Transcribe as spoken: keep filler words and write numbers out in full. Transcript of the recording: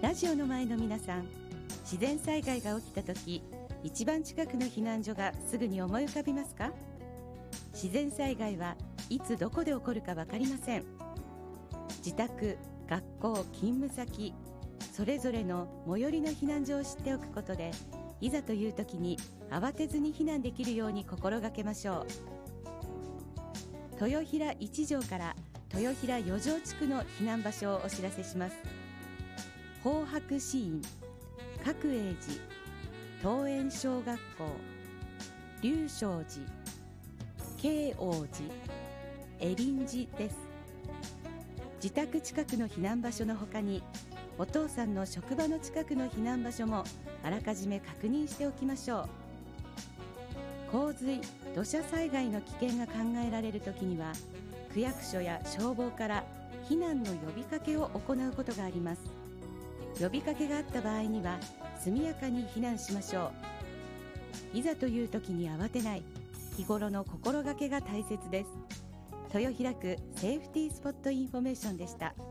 ラジオの前の皆さん、自然災害が起きた時、一番近くの避難所がすぐに思い浮かびますか？自然災害はいつどこで起こるか分かりません。自宅、学校、勤務先、それぞれの最寄りの避難所を知っておくことで、いざという時に慌てずに避難できるように心がけましょう。豊平一条から豊平四条地区の避難場所をお知らせします。宝白寺院、角栄寺、東園小学校、龍勝寺、慶応寺、恵林寺です。自宅近くの避難場所のほかに、お父さんの職場の近くの避難場所もあらかじめ確認しておきましょう。洪水、土砂災害の危険が考えられるときには、区役所や消防から避難の呼びかけを行うことがあります。呼びかけがあった場合には速やかに避難しましょう。いざという時に慌てない、日頃の心がけが大切です。豊平区セーフティースポットインフォメーションでした。